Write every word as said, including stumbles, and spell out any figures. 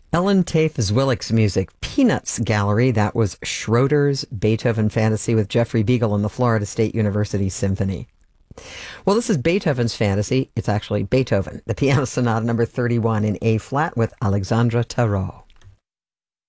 Ellen Tafe Zwillich's music, Peanuts Gallery. That was Schroeder's Beethoven Fantasy with Jeffrey Beagle and the Florida State University Symphony. Well, this is Beethoven's Fantasy. It's actually Beethoven, the Piano Sonata number thirty-one in A flat with Alexandra Tarot.